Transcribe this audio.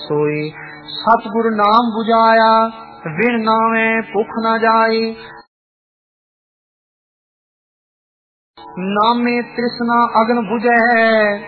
सोई। सतगुर नाम बुझाया बिन नामे भुख न जाई। नामे तृष्णा अग्न बुझे